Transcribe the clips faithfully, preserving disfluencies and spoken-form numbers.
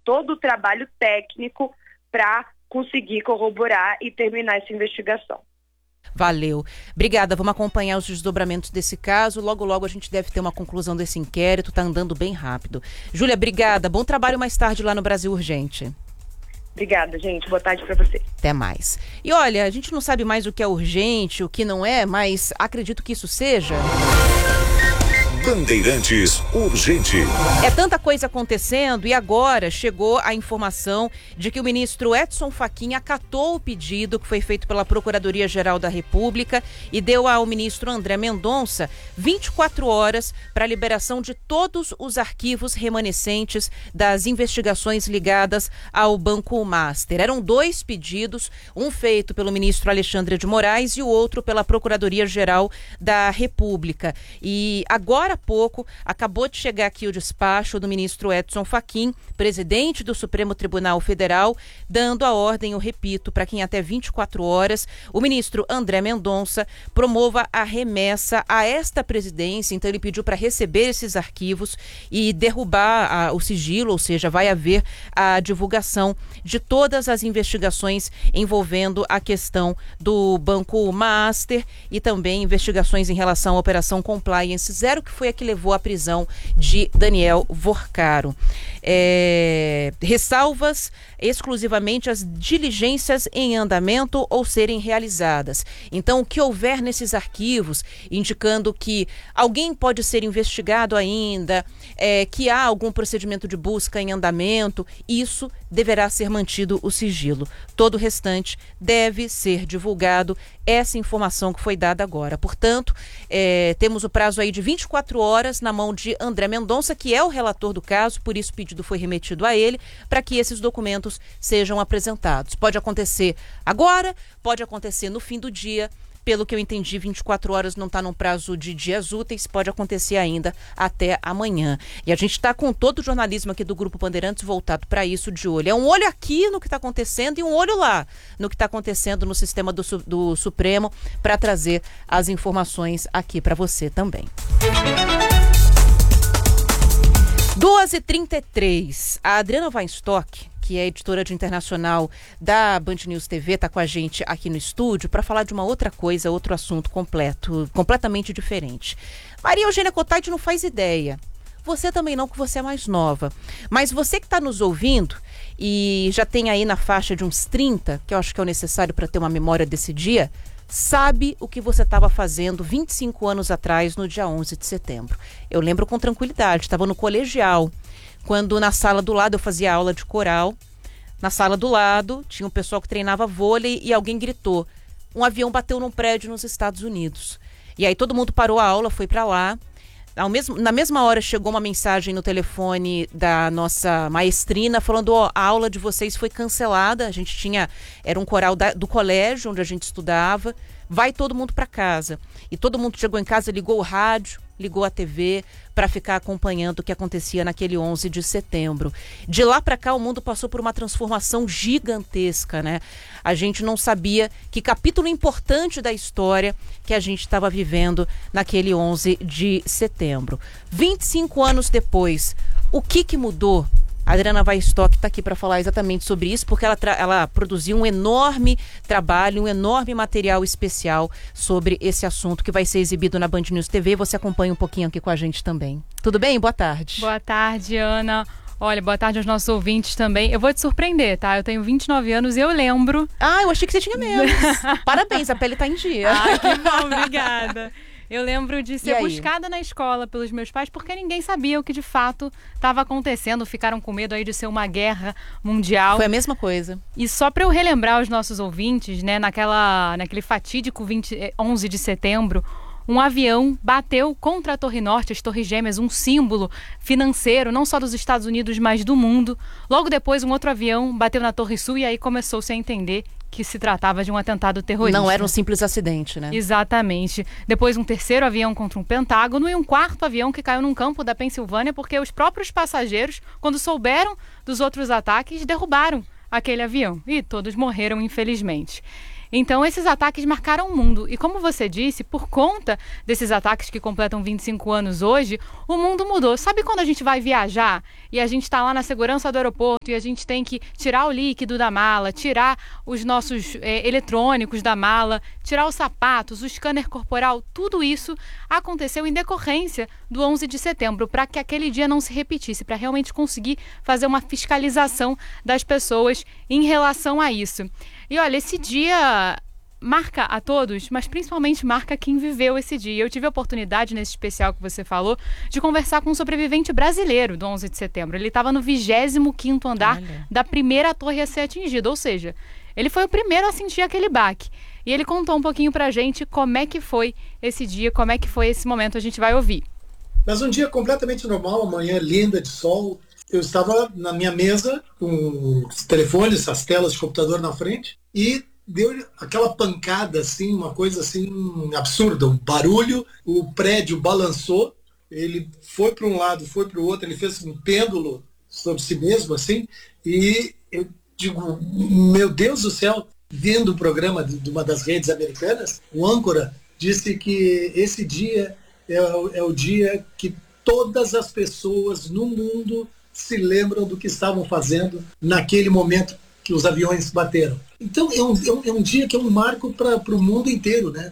todo o trabalho técnico para conseguir corroborar e terminar essa investigação. Valeu. Obrigada. Vamos acompanhar os desdobramentos desse caso. Logo, logo a gente deve ter uma conclusão desse inquérito. Está andando bem rápido. Júlia, obrigada. Bom trabalho mais tarde lá no Brasil Urgente. Obrigada, gente. Boa tarde para você. Até mais. E olha, a gente não sabe mais o que é urgente, o que não é, mas acredito que isso seja... Bandeirantes Urgente. É tanta coisa acontecendo e agora chegou a informação de que o ministro Edson Fachin acatou o pedido que foi feito pela Procuradoria-Geral da República e deu ao ministro André Mendonça vinte e quatro horas para a liberação de todos os arquivos remanescentes das investigações ligadas ao Banco Master. Eram dois pedidos, um feito pelo ministro Alexandre de Moraes e o outro pela Procuradoria-Geral da República. E agora há pouco, acabou de chegar aqui o despacho do ministro Edson Fachin, presidente do Supremo Tribunal Federal, dando a ordem, eu repito, para que em até vinte e quatro horas o ministro André Mendonça promova a remessa a esta presidência. Então ele pediu para receber esses arquivos e derrubar a, o sigilo, ou seja, vai haver a divulgação de todas as investigações envolvendo a questão do Banco Master e também investigações em relação à Operação Compliance Zero, que foi a que levou à prisão de Daniel Vorcaro. É, ressalvas exclusivamente as diligências em andamento ou serem realizadas. Então, o que houver nesses arquivos, indicando que alguém pode ser investigado ainda, é, que há algum procedimento de busca em andamento, isso deverá ser mantido o sigilo. Todo o restante deve ser divulgado, essa informação que foi dada agora. Portanto, é, temos o prazo aí de vinte e quatro horas na mão de André Mendonça, que é o relator do caso, por isso o pedido foi remetido a ele, para que esses documentos sejam apresentados. Pode acontecer agora, pode acontecer no fim do dia. Pelo que eu entendi, vinte e quatro horas não está num prazo de dias úteis, pode acontecer ainda até amanhã. E a gente está com todo o jornalismo aqui do Grupo Bandeirantes voltado para isso, de olho. É um olho aqui no que está acontecendo e um olho lá no que está acontecendo no sistema do, do Supremo, para trazer as informações aqui para você também. duas e trinta e três, a Adriana Weinstock, que é editora de internacional da Band News T V, está com a gente aqui no estúdio para falar de uma outra coisa, outro assunto completo, completamente diferente. Maria Eugênia Cotайте não faz ideia. Você também não, que você é mais nova. Mas você que está nos ouvindo e já tem aí na faixa de uns trinta, que eu acho que é o necessário para ter uma memória desse dia, sabe o que você estava fazendo vinte e cinco anos atrás, no dia onze de setembro. Eu lembro com tranquilidade, estava no colegial, quando na sala do lado eu fazia aula de coral. Na sala do lado tinha um pessoal que treinava vôlei e alguém gritou: um avião bateu num prédio nos Estados Unidos. E aí todo mundo parou a aula, foi para lá. Ao mesmo, na mesma hora chegou uma mensagem no telefone da nossa maestrina falando: ó, a aula de vocês foi cancelada. A gente tinha, era um coral da, do colégio onde a gente estudava. Vai todo mundo para casa. E todo mundo chegou em casa, ligou o rádio, ligou a T V para ficar acompanhando o que acontecia naquele onze de setembro. De lá para cá o mundo passou por uma transformação gigantesca, né? A gente não sabia que capítulo importante da história que a gente estava vivendo naquele onze de setembro. vinte e cinco anos depois, o que que mudou? A Adriana Weinstock está aqui para falar exatamente sobre isso, porque ela, tra- ela produziu um enorme trabalho, um enorme material especial sobre esse assunto que vai ser exibido na Band News T V. Você acompanha um pouquinho aqui com a gente também. Tudo bem? Boa tarde. Boa tarde, Ana. Olha, boa tarde aos nossos ouvintes também. Eu vou te surpreender, tá? Eu tenho vinte e nove anos e eu lembro... Ah, eu achei que você tinha menos. Parabéns, a pele tá em dia. Ai, que bom, obrigada. Eu lembro de E ser aí? buscada na escola pelos meus pais porque ninguém sabia o que de fato estava acontecendo. Ficaram com medo aí de ser uma guerra mundial. Foi a mesma coisa. E só para eu relembrar os nossos ouvintes, né, naquela, naquele fatídico vinte, onze de setembro, um avião bateu contra a Torre Norte, as Torres Gêmeas, um símbolo financeiro, não só dos Estados Unidos, mas do mundo. Logo depois, um outro avião bateu na Torre Sul e aí começou-se a entender que se tratava de um atentado terrorista. Não era um simples acidente, né? Exatamente. Depois um terceiro avião contra um Pentágono e um quarto avião que caiu num campo da Pensilvânia porque os próprios passageiros, quando souberam dos outros ataques, derrubaram aquele avião. E todos morreram, infelizmente. Então, esses ataques marcaram o mundo. E como você disse, por conta desses ataques que completam vinte e cinco anos hoje, o mundo mudou. Sabe quando a gente vai viajar e a gente está lá na segurança do aeroporto e a gente tem que tirar o líquido da mala, tirar os nossos é, eletrônicos da mala, tirar os sapatos, o scanner corporal, tudo isso aconteceu em decorrência do onze de setembro, para que aquele dia não se repetisse, para realmente conseguir fazer uma fiscalização das pessoas em relação a isso. E olha, esse dia marca a todos, mas principalmente marca quem viveu esse dia. Eu tive a oportunidade, nesse especial que você falou, de conversar com um sobrevivente brasileiro do onze de setembro. Ele estava no vigésimo quinto andar Olha. da primeira torre a ser atingida, ou seja, ele foi o primeiro a sentir aquele baque. E ele contou um pouquinho pra gente como é que foi esse dia, como é que foi esse momento, a gente vai ouvir. Mas um dia completamente normal, uma manhã linda de sol. Eu estava na minha mesa com os telefones, as telas de computador na frente e deu aquela pancada, assim, uma coisa assim absurda, um barulho, o prédio balançou, ele foi para um lado, foi para o outro, ele fez um pêndulo sobre si mesmo, assim, e eu digo, meu Deus do céu, vendo o programa de uma das redes americanas, o âncora disse que esse dia é o, é o dia que todas as pessoas no mundo se lembram do que estavam fazendo naquele momento que os aviões bateram. Então é um, é um, é um dia que é um marco para o mundo inteiro, né?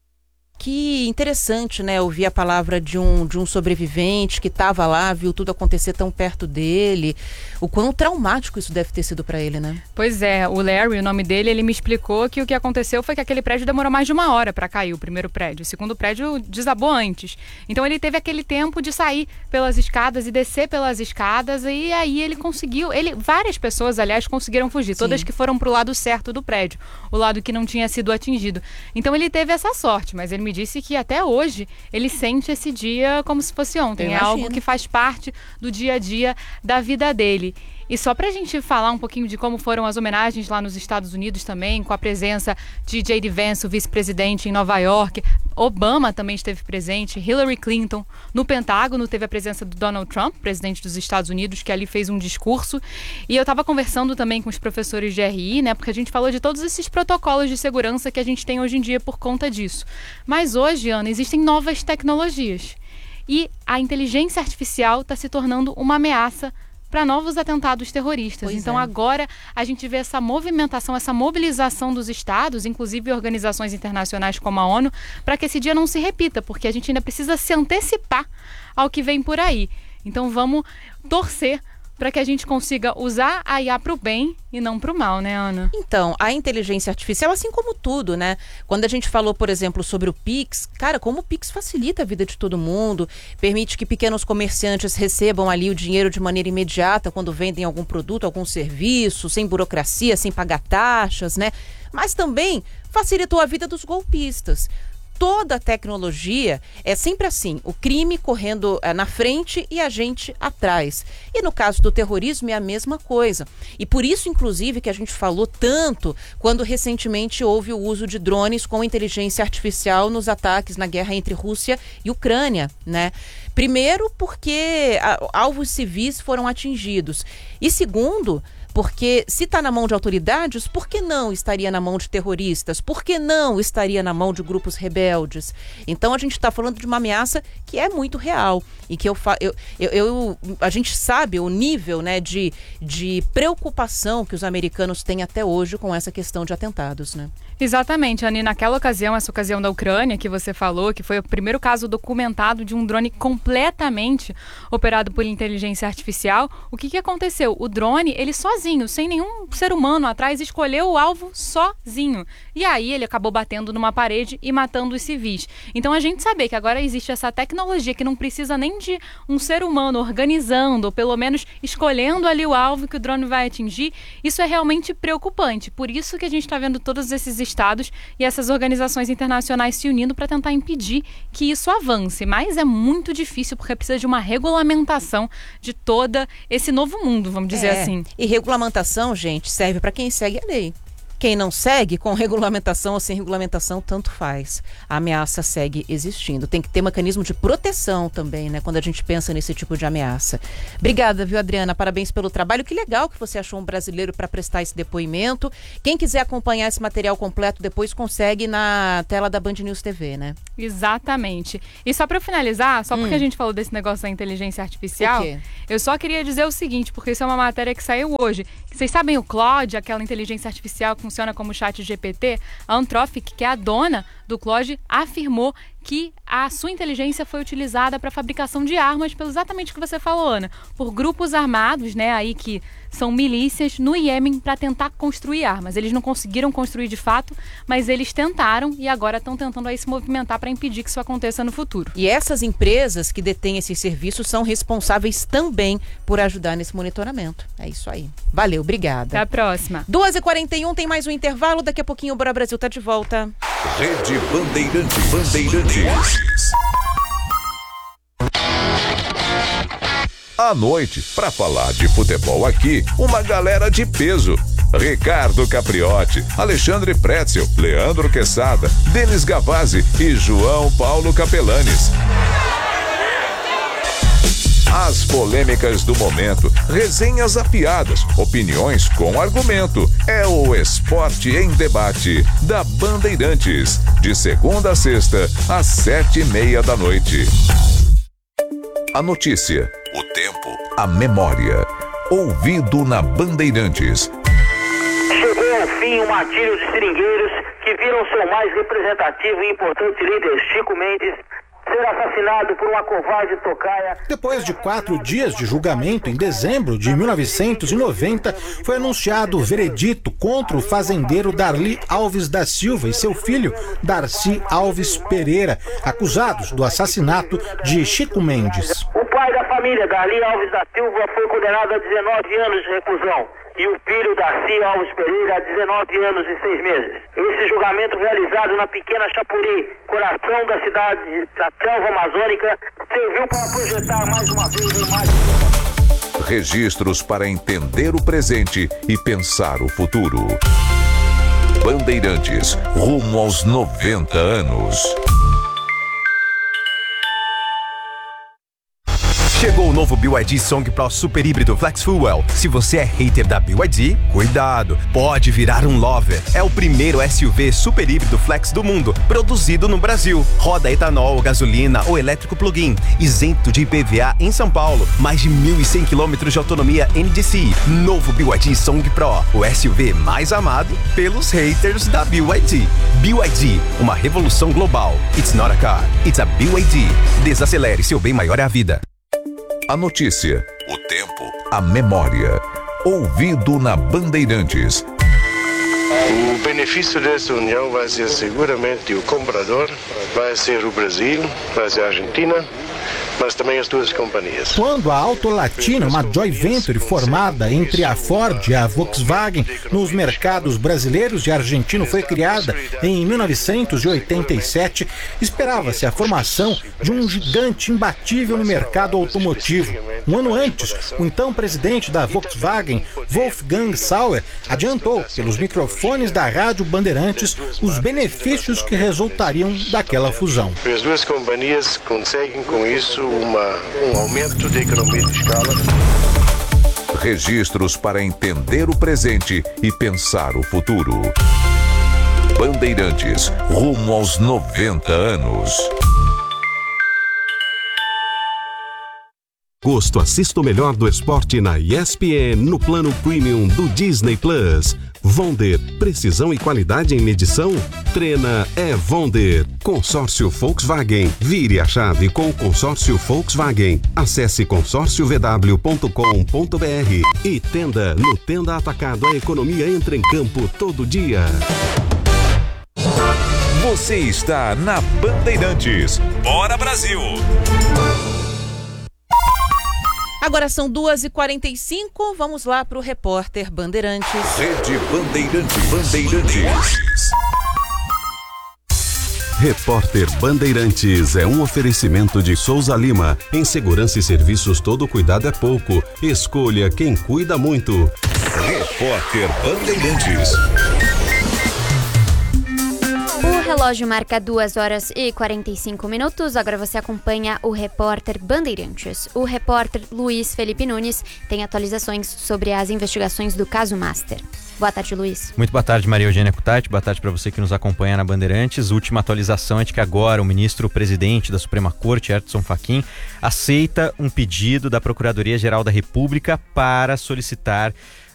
Que interessante, né? Ouvir a palavra de um, de um sobrevivente que estava lá, viu tudo acontecer tão perto dele. O quão traumático isso deve ter sido para ele, né? Pois é, o Larry, o nome dele, ele me explicou que o que aconteceu foi que aquele prédio demorou mais de uma hora para cair, o primeiro prédio. O segundo prédio desabou antes. Então ele teve aquele tempo de sair pelas escadas e descer pelas escadas, e aí ele conseguiu... Ele, várias pessoas, aliás, conseguiram fugir. Sim. Todas que foram pro lado certo do prédio, o lado que não tinha sido atingido. Então ele teve essa sorte, mas ele me disse que até hoje ele sente esse dia como se fosse ontem. É algo que faz parte do dia a dia da vida dele. E só pra gente falar um pouquinho de como foram as homenagens lá nos Estados Unidos também, com a presença de J D Vance, o vice-presidente em Nova York, Obama também esteve presente, Hillary Clinton. No Pentágono teve a presença do Donald Trump, presidente dos Estados Unidos, que ali fez um discurso. E eu estava conversando também com os professores de R I, né, porque a gente falou de todos esses protocolos de segurança que a gente tem hoje em dia por conta disso. Mas hoje, Ana, existem novas tecnologias. E a inteligência artificial está se tornando uma ameaça para novos atentados terroristas. Pois então é. Agora a gente vê essa movimentação, essa mobilização dos estados, inclusive organizações internacionais como a ONU, para que esse dia não se repita, porque a gente ainda precisa se antecipar ao que vem por aí. Então vamos torcer para que a gente consiga usar a I A para o bem e não para o mal, né, Ana? Então, a inteligência artificial, assim como tudo, né? Quando a gente falou, por exemplo, sobre o Pix, cara, como o Pix facilita a vida de todo mundo, permite que pequenos comerciantes recebam ali o dinheiro de maneira imediata quando vendem algum produto, algum serviço, sem burocracia, sem pagar taxas, né? Mas também facilitou a vida dos golpistas. Toda a tecnologia é sempre assim, o crime correndo é, na frente e a gente atrás. E no caso do terrorismo é a mesma coisa. E por isso, inclusive, que a gente falou tanto quando recentemente houve o uso de drones com inteligência artificial nos ataques na guerra entre Rússia e Ucrânia, né? Primeiro, porque a, alvos civis foram atingidos. E segundo, porque se está na mão de autoridades, por que não estaria na mão de terroristas? Por que não estaria na mão de grupos rebeldes? Então a gente está falando de uma ameaça que é muito real e que eu, fa- eu, eu, eu a gente sabe o nível, né, de, de preocupação que os americanos têm até hoje com essa questão de atentados, né? Exatamente, Ani, naquela ocasião, essa ocasião da Ucrânia que você falou, que foi o primeiro caso documentado de um drone completamente operado por inteligência artificial, o que que aconteceu? O drone, ele sozinho, sem nenhum ser humano atrás, escolheu o alvo sozinho. E aí ele acabou batendo numa parede e matando os civis. Então a gente saber que agora existe essa tecnologia que não precisa nem de um ser humano organizando, ou pelo menos escolhendo ali o alvo que o drone vai atingir, isso é realmente preocupante. Por isso que a gente está vendo todos esses estados e essas organizações internacionais se unindo para tentar impedir que isso avance. Mas é muito difícil porque precisa de uma regulamentação de todo esse novo mundo, vamos dizer é, assim. E regulamentação, gente, serve para quem segue a lei. Quem não segue, com regulamentação ou sem regulamentação, tanto faz. A ameaça segue existindo. Tem que ter mecanismo de proteção também, né? Quando a gente pensa nesse tipo de ameaça. Obrigada, viu, Adriana? Parabéns pelo trabalho. Que legal que você achou um brasileiro para prestar esse depoimento. Quem quiser acompanhar esse material completo depois consegue na tela da Band News T V, né? Exatamente. E só para finalizar, só porque hum. a gente falou desse negócio da inteligência artificial, eu só queria dizer o seguinte, porque isso é uma matéria que saiu hoje. Vocês sabem o Claude, aquela inteligência artificial que funciona como chat G P T? A Anthropic, que é a dona do Claude, afirmou que a sua inteligência foi utilizada para a fabricação de armas, pelo exatamente o que você falou, Ana, por grupos armados, né, aí que são milícias no Iêmen para tentar construir armas. Eles não conseguiram construir de fato, mas eles tentaram e agora estão tentando aí se movimentar para impedir que isso aconteça no futuro. E essas empresas que detêm esses serviços são responsáveis também por ajudar nesse monitoramento. É isso aí. Valeu, obrigada. Até a próxima. duas e quarenta e um, tem mais um intervalo. Daqui a pouquinho o Bora Brasil está de volta. Rede Bandeirante, Bandeirantes. À noite, para falar de futebol aqui, uma galera de peso. Ricardo Capriotti, Alexandre Pretzel, Leandro Quesada, Denis Gavazzi e João Paulo Capelanes. As polêmicas do momento, resenhas afiadas, opiniões com argumento. É o Esporte em Debate da Bandeirantes, de segunda a sexta, às sete e meia da noite. A notícia, o tempo, a memória. Ouvido na Bandeirantes. Chegou ao fim o martírio de seringueiros que viram seu mais representativo e importante líder, Chico Mendes, ser assassinado por uma covarde tocaia. Depois de quatro dias de julgamento, em dezembro de mil novecentos e noventa, foi anunciado o veredito contra o fazendeiro Darli Alves da Silva e seu filho Darcy Alves Pereira, acusados do assassinato de Chico Mendes. O pai da família, Darli Alves da Silva, foi condenado a dezenove anos de reclusão. E o filho Darcy Alves Pereira a dezenove anos e seis meses. Esse julgamento, realizado na pequena Chapuri, coração da cidade da selva amazônica, serviu para projetar mais uma vez a imagem. Registros para entender o presente e pensar o futuro. Bandeirantes, rumo aos noventa anos. Chegou o novo B Y D Song Pro Super Híbrido Flex Fuel. Se você é hater da B Y D, cuidado, pode virar um lover. É o primeiro S U V super híbrido flex do mundo, produzido no Brasil. Roda etanol, gasolina ou elétrico plug-in, isento de I P V A em São Paulo. Mais de mil e cem quilômetros de autonomia N D C I. Novo B Y D Song Pro, o S U V mais amado pelos haters da B Y D. B Y D, uma revolução global. It's not a car, it's a B Y D. Desacelere, seu bem maior é a vida. A notícia, o tempo, a memória. Ouvido na Bandeirantes. O benefício dessa união vai ser seguramente o comprador, vai ser o Brasil, vai ser a Argentina, mas também as duas companhias. Quando a Auto Latina, uma joint venture formada entre a Ford e a Volkswagen nos mercados brasileiros e argentino, foi criada em mil novecentos e oitenta e sete, esperava-se a formação de um gigante imbatível no mercado automotivo. Um ano antes, o então presidente da Volkswagen, Wolfgang Sauer, adiantou pelos microfones da Rádio Bandeirantes os benefícios que resultariam daquela fusão. As duas companhias conseguem com isso uma, um aumento de economia de escala. Registros para entender o presente e pensar o futuro. Bandeirantes, rumo aos noventa anos. Agosto, assista o melhor do esporte na E S P N no plano premium do Disney Plus. Vonder, precisão e qualidade em medição? Trena é Vonder. Consórcio Volkswagen. Vire a chave com o consórcio Volkswagen. Acesse consórcio v w ponto com ponto b r. E Tenda, no Tenda Atacado, a economia entra em campo todo dia. Você está na Bandeirantes. Bora Brasil! Agora são duas e quarenta e cinco, vamos lá para o repórter Bandeirantes. Rede Bandeirante, Bandeirantes. Repórter Bandeirantes é um oferecimento de Souza Lima. Em segurança e serviços, todo cuidado é pouco. Escolha quem cuida muito. Repórter Bandeirantes. relógio marca duas horas e quarenta e cinco minutos. Agora você acompanha o repórter Bandeirantes. O repórter Luiz Felipe Nunes tem atualizações sobre as investigações do caso Master. Boa tarde, Luiz. Muito boa tarde, Maria Eugênia Cutati. Boa tarde para você que nos acompanha na Bandeirantes. Última atualização é de que agora o ministro-presidente da Suprema Corte, Edson Fachin, aceita um pedido da Procuradoria-Geral da República para solicitar